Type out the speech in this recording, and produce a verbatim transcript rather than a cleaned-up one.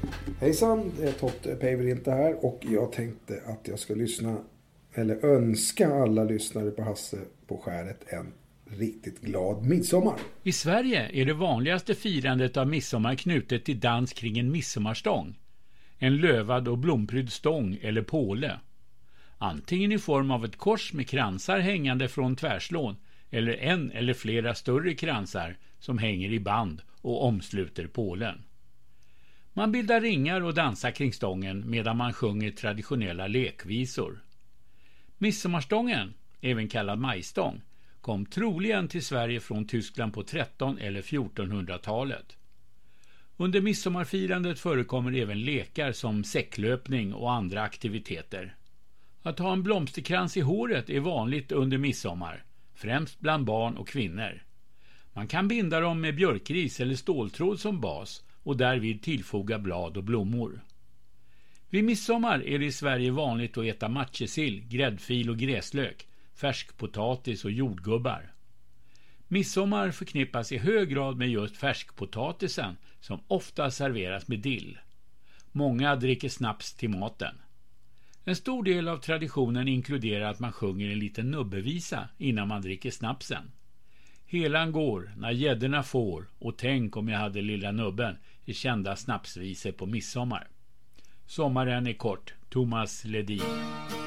Hejsan, det är Totte Päivärinta här och jag tänkte att jag ska lyssna eller önska alla lyssnare på Hasse på skäret en riktigt glad midsommar. I Sverige är det vanligaste firandet av midsommar knutet till dans kring en midsommarstång. En lövad och blomprydd stång eller påle. Antingen i form av ett kors med kransar hängande från tvärslån eller en eller flera större kransar som hänger i band och omsluter pålen. Man bildar ringar och dansar kring stången medan man sjunger traditionella lekvisor. Midsommarstången, även kallad majstång, kom troligen till Sverige från Tyskland på tretton- eller fjortonhundratalet. Under midsommarfirandet förekommer även lekar som säcklöpning och andra aktiviteter. Att ha en blomsterkrans i håret är vanligt under midsommar, främst bland barn och kvinnor. Man kan binda dem med björkris eller ståltråd som bas och därvid tillfoga blad och blommor. Vid midsommar är det i Sverige vanligt att äta matjessill, gräddfil och gräslök, färskpotatis och jordgubbar. Midsommar förknippas i hög grad med just färskpotatisen som ofta serveras med dill. Många dricker snaps till maten. En stor del av traditionen inkluderar att man sjunger en liten nubbevisa innan man dricker snapsen. Helan går när gäddorna får och tänk om jag hade lilla nubben är kända snapsvisor på midsommar. Sommaren är kort. Thomas Ledin.